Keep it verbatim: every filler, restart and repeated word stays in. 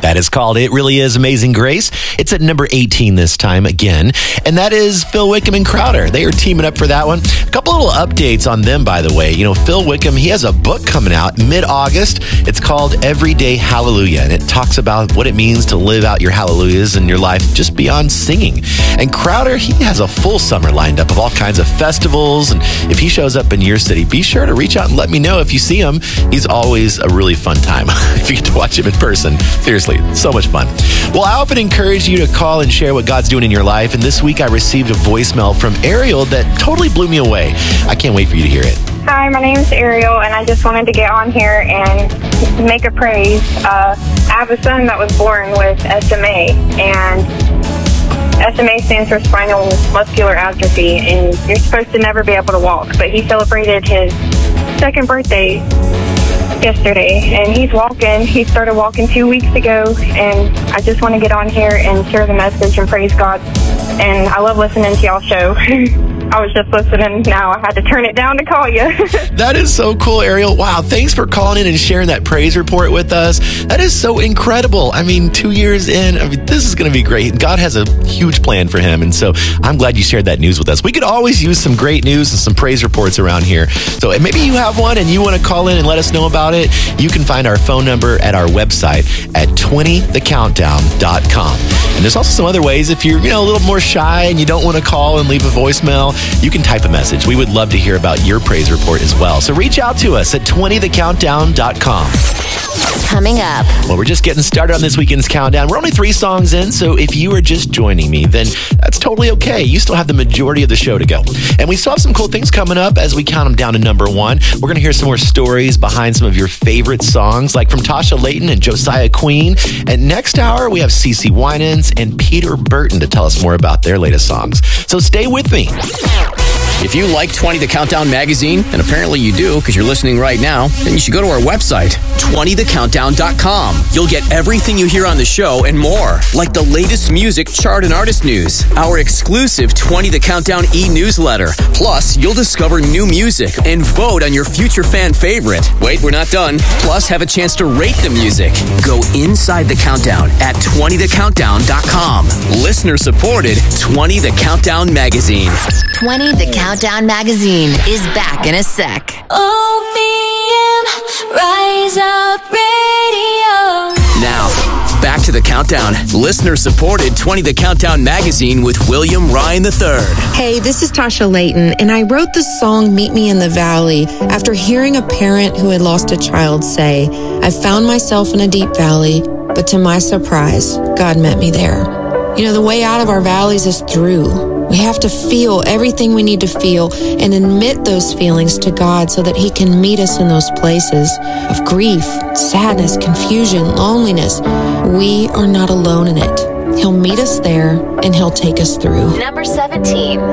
That is called It Really Is Amazing Grace. It's at number eighteen this time again. And that is Phil Wickham and Crowder. They are teaming up for that one. A couple little updates on them, by the way. You know, Phil Wickham, he has a book coming out mid-August. It's called Everyday Hallelujah. And it talks about what it means to live out your hallelujahs in your life just beyond singing. And Crowder, he has a full summer lined up of all kinds of festivals. And if he shows up in your city, be sure to reach out and let me know if you see him. He's always a really fun time if you get to watch him in person. Seriously, so much fun. Well, I often encourage you to call and share what God's doing in your life. And this week I received a voicemail from Ariel that totally blew me away. I can't wait for you to hear it. Hi, my name is Ariel, and I just wanted to get on here and make a praise. Uh, I have a son that was born with S M A, and S M A stands for spinal muscular atrophy, and you're supposed to never be able to walk, but he celebrated his second birthday yesterday, and he's walking. He started walking two weeks ago, and I just want to get on here and share the message and praise God. And I love listening to y'all's show. I was just listening now. I had to turn it down to call you. That is so cool, Ariel. Wow, thanks for calling in and sharing that praise report with us. That is so incredible. I mean, two years in, I mean, this is going to be great. God has a huge plan for him, and so I'm glad you shared that news with us. We could always use some great news and some praise reports around here. So maybe you have one and you want to call in and let us know about it. You can find our phone number at our website at twenty the countdown dot com. And there's also some other ways. If you're, you know, a little more shy and you don't want to call and leave a voicemail, you can type a message. We would love to hear about your praise report as well. So reach out to us at twenty the countdown dot com. Coming up. Well, we're just getting started on this weekend's countdown. We're only three songs in, so if you are just joining me, then that's totally okay. You still have the majority of the show to go. And we still have some cool things coming up as we count them down to number one. We're going to hear some more stories behind some of your favorite songs, like from Tasha Layton and Josiah Queen. And next hour, we have CeCe Winans and Peter Burton to tell us more about their latest songs. So stay with me. If you like twenty the Countdown magazine, and apparently you do because you're listening right now, then you should go to our website, twenty the countdown dot com. You'll get everything you hear on the show and more, like the latest music, chart, and artist news, our exclusive twenty the Countdown e-newsletter. Plus, you'll discover new music and vote on your future fan favorite. Wait, we're not done. Plus, have a chance to rate the music. Go inside the countdown at twenty the countdown dot com. Listener-supported twenty the Countdown magazine. twenty the Countdown magazine is back in a sec. O B M Rise Up Radio. Now, back to the countdown. Listener-supported twenty the Countdown magazine with William Ryan the third. Hey, this is Tasha Layton, and I wrote the song Meet Me in the Valley after hearing a parent who had lost a child say, I found myself in a deep valley, but to my surprise, God met me there. You know, the way out of our valleys is through. We have to feel everything we need to feel and admit those feelings to God so that He can meet us in those places of grief, sadness, confusion, loneliness. We are not alone in it. He'll meet us there and He'll take us through. Number seventeen.